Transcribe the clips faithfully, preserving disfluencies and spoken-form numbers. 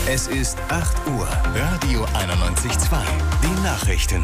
Es ist acht Uhr. Radio einundneunzig Komma zwei. Die Nachrichten.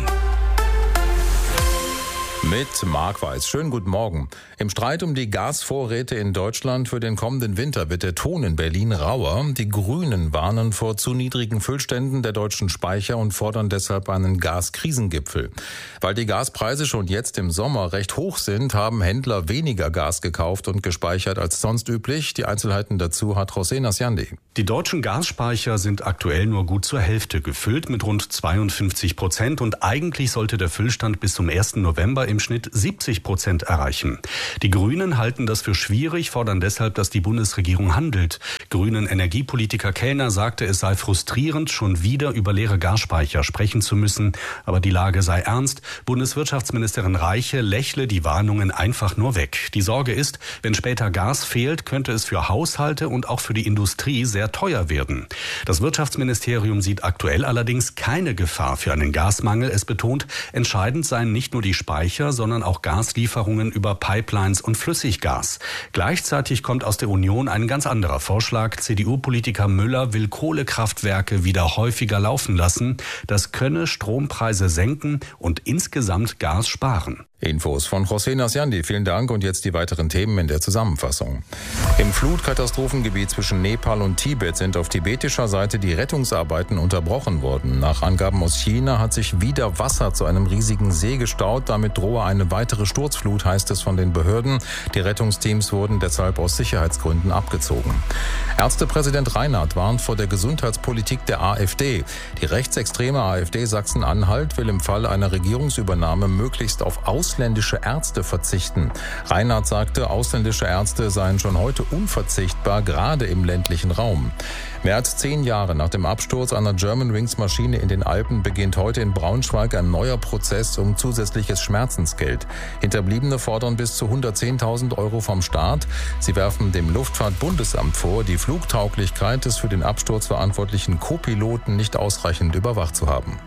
Mit Marc Weiß. Schönen guten Morgen. Im Streit um die Gasvorräte in Deutschland für den kommenden Winter wird der Ton in Berlin rauer. Die Grünen warnen vor zu niedrigen Füllständen der deutschen Speicher und fordern deshalb einen Gaskrisengipfel. Weil die Gaspreise schon jetzt im Sommer recht hoch sind, haben Händler weniger Gas gekauft und gespeichert als sonst üblich. Die Einzelheiten dazu hat Hossein Asyandi. Die deutschen Gasspeicher sind aktuell nur gut zur Hälfte gefüllt mit rund zweiundfünfzig Prozent und eigentlich sollte der Füllstand bis zum ersten November im Schnitt siebzig Prozent erreichen. Die Grünen halten das für schwierig, fordern deshalb, dass die Bundesregierung handelt. Grünen Energiepolitiker Kellner sagte, es sei frustrierend, schon wieder über leere Gasspeicher sprechen zu müssen, aber die Lage sei ernst. Bundeswirtschaftsministerin Reiche lächle die Warnungen einfach nur weg. Die Sorge ist, wenn später Gas fehlt, könnte es für Haushalte und auch für die Industrie sehr teuer werden. Das Wirtschaftsministerium sieht aktuell allerdings keine Gefahr für einen Gasmangel. Es betont, entscheidend seien nicht nur die Speicher, sondern auch Gaslieferungen über Pipelines und Flüssiggas. Gleichzeitig kommt aus der Union ein ganz anderer Vorschlag. C D U-Politiker Müller will Kohlekraftwerke wieder häufiger laufen lassen. Das könne Strompreise senken und insgesamt Gas sparen. Infos von Hossein Asyandi. Vielen Dank und jetzt die weiteren Themen in der Zusammenfassung. Im Flutkatastrophengebiet zwischen Nepal und Tibet sind auf tibetischer Seite die Rettungsarbeiten unterbrochen worden. Nach Angaben aus China hat sich wieder Wasser zu einem riesigen See gestaut. Damit drohe eine weitere Sturzflut, heißt es von den Behörden. Die Rettungsteams wurden deshalb aus Sicherheitsgründen abgezogen. Ärztepräsident Reinhardt warnt vor der Gesundheitspolitik der AfD. Die rechtsextreme AfD Sachsen-Anhalt will im Fall einer Regierungsübernahme möglichst auf Aus ausländische Ärzte verzichten. Reinhardt sagte, ausländische Ärzte seien schon heute unverzichtbar, gerade im ländlichen Raum. Mehr als zehn Jahre nach dem Absturz einer Germanwings-Maschine in den Alpen beginnt heute in Braunschweig ein neuer Prozess um zusätzliches Schmerzensgeld. Hinterbliebene fordern bis zu hundertzehntausend Euro vom Staat. Sie werfen dem Luftfahrtbundesamt vor, die Flugtauglichkeit des für den Absturz verantwortlichen Co-Piloten nicht ausreichend überwacht zu haben.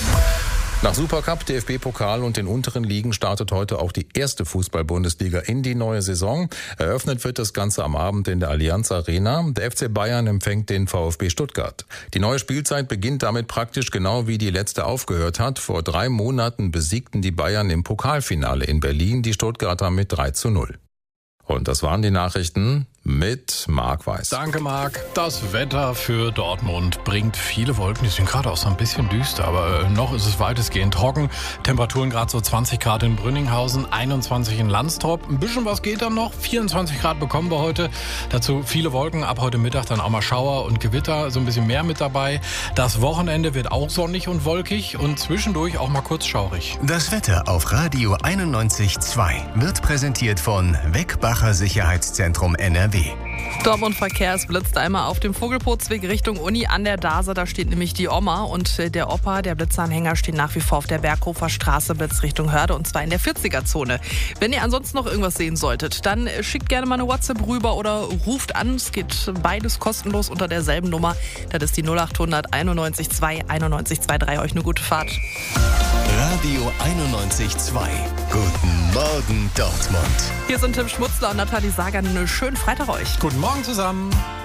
Nach Supercup, D F B-Pokal und den unteren Ligen startet heute auch die erste Fußball-Bundesliga in die neue Saison. Eröffnet wird das Ganze am Abend in der Allianz Arena. Der F C Bayern empfängt den VfB Stuttgart. Die neue Spielzeit beginnt damit praktisch genau wie die letzte aufgehört hat. Vor drei Monaten besiegten die Bayern im Pokalfinale in Berlin die Stuttgarter mit drei zu null. Und das waren die Nachrichten mit Marc Weiß. Danke, Marc. Das Wetter für Dortmund bringt viele Wolken. Die sind gerade auch so ein bisschen düster, aber äh, noch ist es weitestgehend trocken. Temperaturen gerade so zwanzig Grad in Brünninghausen, einundzwanzig in Landstrop. Ein bisschen was geht dann noch. vierundzwanzig Grad bekommen wir heute. Dazu viele Wolken. Ab heute Mittag dann auch mal Schauer und Gewitter. So ein bisschen mehr mit dabei. Das Wochenende wird auch sonnig und wolkig und zwischendurch auch mal kurz schaurig. Das Wetter auf Radio einundneunzig Komma zwei wird präsentiert von Weckbacher Sicherheitszentrum N R W. Dortmund Verkehr, es blitzt einmal auf dem Vogelputzweg Richtung Uni an der Dase. Da steht nämlich die Oma und der Opa, der Blitzeranhänger, stehen nach wie vor auf der Berghofer Straße, Blitz Richtung Hörde und zwar in der vierziger-Zone. Wenn ihr ansonsten noch irgendwas sehen solltet, dann schickt gerne mal eine WhatsApp rüber oder ruft an. Es geht beides kostenlos unter derselben Nummer. Das ist die null acht hundert einundneunzig zwei einundneunzig drei. Euch eine gute Fahrt. Radio einundneunzig Komma zwei. Guten Morgen Dortmund. Hier sind Tim Schmutzler und Nathalie Sager. Einen schönen Freitag euch. Guten Morgen zusammen.